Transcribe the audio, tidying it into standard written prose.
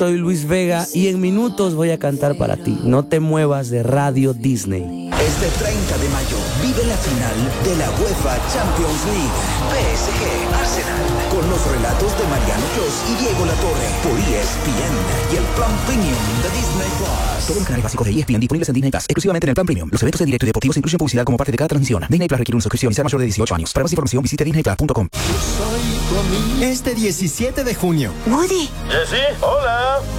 Soy Luis Vega y en minutos voy a cantar para ti. No te muevas de Radio Disney. Este 30 de mayo vive la final de la UEFA Champions League. PSG Arsenal. Con los relatos de Mariano Clos y Diego Latorre. Por ESPN y el plan premium de Disney Plus. Todos los canales básicos de ESPN disponibles en Disney Plus. Exclusivamente en el plan premium. Los eventos en directo y deportivos incluyen publicidad como parte de cada transmisión. Disney Plus requiere una suscripción y ser mayor de 18 años. Para más información visite disneyplus.com. Este 17 de junio. Woody. Jessy, hola.